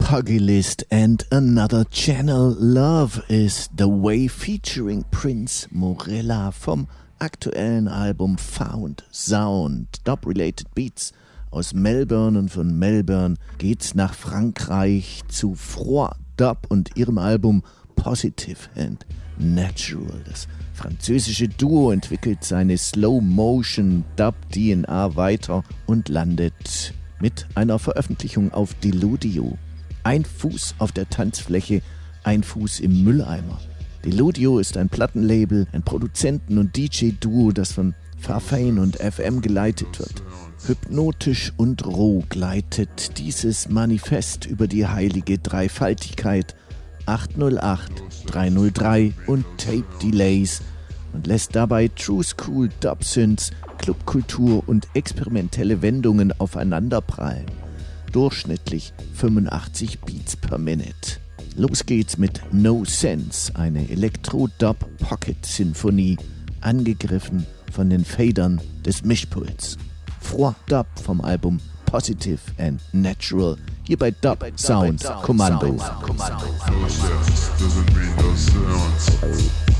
Pugilist and Another Channel. Love is the Way featuring Prince Morella vom aktuellen Album Found Sound. Dub-related Beats aus Melbourne, und von Melbourne geht's nach Frankreich zu Froid Dub und ihrem Album Positive and Natural. Das französische Duo entwickelt seine Slow-Motion-Dub-DNA weiter und landet mit einer Veröffentlichung auf Deludio. Ein Fuß auf der Tanzfläche, ein Fuß im Mülleimer. Deludio ist ein Plattenlabel, ein Produzenten- und DJ-Duo, das von Farfane und FM geleitet wird. Hypnotisch und roh gleitet dieses Manifest über die heilige Dreifaltigkeit 808, 303 und Tape Delays und lässt dabei True School Dub-Synths, Clubkultur und experimentelle Wendungen aufeinanderprallen. Durchschnittlich 85 Beats per Minute. Los geht's mit No Sense, eine Elektro-Dub-Pocket-Sinfonie, angegriffen von den Federn des Mischpuls. Froid Dub vom Album Positive and Natural, hier bei Dub Sound Kommando.